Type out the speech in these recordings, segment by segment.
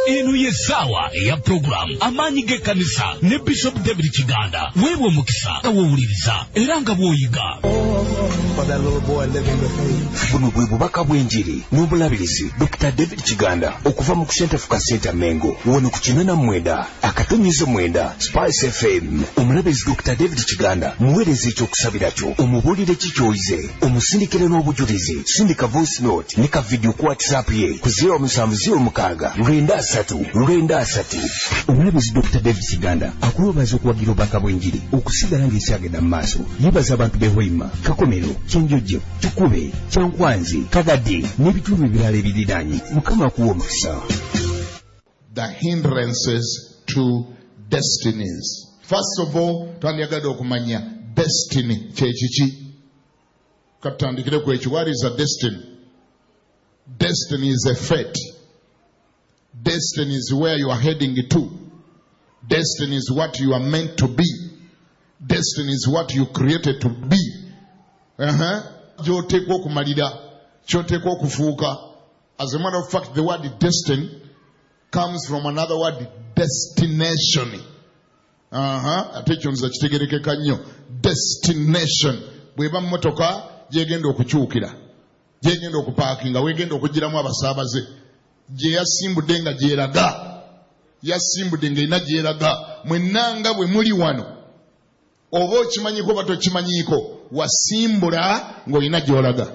eno yesawa ya program amanyi gekanisa ne Bishop David Kiganda wewe mukisa awuliriza era nga bwoyiga buno bwe bubaka bw'enjiri n'obulabirizi Dr. David Kiganda okuva mu Center for Center Mengo wono ku 89 akatonyizo 9 Spice FM. Omulabirizi Dr. David Kiganda muweereza ekyokusabira kyo omubulire kikyoyize omusindikire n'obujulizi sindika voice note ne ka video ku WhatsApp ye ku 0706 omulabirizi Dr. David Kiganda akulobaza okuwagira obubaka bw'enjiri okusigala ng'ekyagenda mu maaso. Yebaza abantu behoima Kakomero, Kyenjojo, Tukube, Kyankwanzi, Kagadi n'ebitundu ebirala ebiriraanye. Mukama akuwa omukisa. The hindrances to destinies. First of all, twandyagadde okumanya destiny kyekiki. Katandikire ku ekyo. What is a destiny? Destiny is a fate. Destiny is where you are heading to. Destiny is what you are meant to be. Destiny is what you created to be. Gy'oteekwa okumalira, ky'oteekwa okufuuka. As a matter of fact, the word destiny comes from another word, destination. Ate ekyo nza kitegerekeka nnyo. Destination. Bw'eba mmotoka gy'egenda okukyukira, gy'egenda okupaakinga, weegenda okugiramu abasaabaze, gye yasimbudde nga gyeraga, yasimbudde ng'erina gyeraga. Mwennanga bwe muli wano, oba okimanyiko oba tokimanyiiko, wasimbula ng'olina gy'olaga.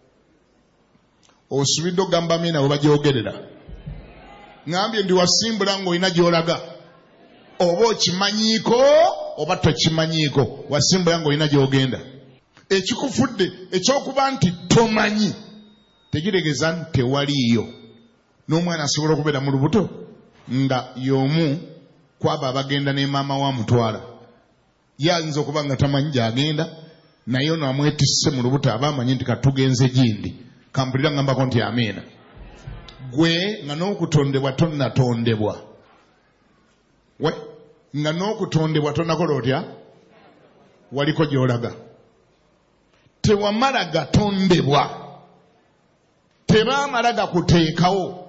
Osubidde ogamba amina oba gyogerera. Ngambye ndi wasimbula ng'olina gy'olaga. Oba okimanyiiko oba tokimanyiiko, wasimbula ng'olina gy'ogenda. Ekikufudde ekyokuba nti tomanyi tekiregeeza nti tewaliiyo. N'omwana asobola okubeera mu lubuto nga y'omu kwabo abagenda ne maama wa mutwala. Yayinza okuba nga tamanyi gy'agenda, naye ono amwetisse mu lubuto aba amanyi nti katugenze gindi. Kampulira ngambako nti amiina. Gwe nga n'okutondebwa tonnatondebwa. We nga n'okutondebwa tonnakola otya? Waliko gy'olaga. Tewamala gatondebwa. Tebaamala gakuteekawo.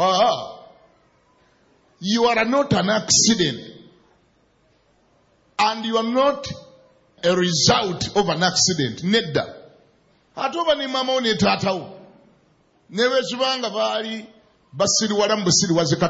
You are not an accident. And you are not a result of an accident. Nedda. Ate oba ne mama wo ne taata wo ne bwe kibanga baali basiriwala mu busiriwazi